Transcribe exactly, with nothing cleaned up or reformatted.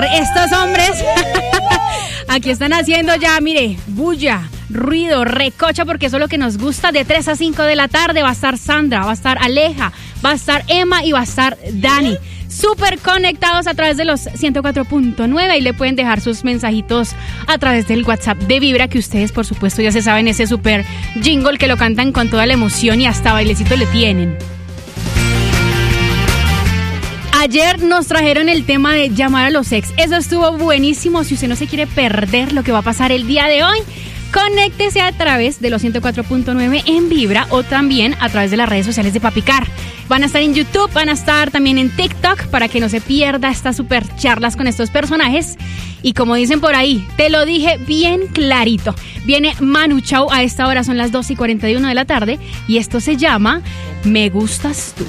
estos hombres aquí están haciendo ya, mire, bulla, ruido, recocha, porque eso es lo que nos gusta. De tres a cinco de la tarde va a estar Sandra, va a estar Aleja, va a estar Emma y va a estar Dani. Súper conectados a través de los ciento cuatro punto nueve y le pueden dejar sus mensajitos a través del WhatsApp de Vibra, que ustedes por supuesto ya se saben ese súper jingle que lo cantan con toda la emoción y hasta bailecito le tienen. Ayer nos trajeron el tema de llamar a los ex. Eso estuvo buenísimo. Si usted no se quiere perder lo que va a pasar el día de hoy, conéctese a través de los ciento cuatro punto nueve en Vibra o también a través de las redes sociales de Papicar. Van a estar en YouTube, van a estar también en TikTok para que no se pierda estas super charlas con estos personajes. Y como dicen por ahí, te lo dije bien clarito. Viene Manu Chao, a esta hora son las dos y cuarenta y uno de la tarde y esto se llama Me Gustas Tú.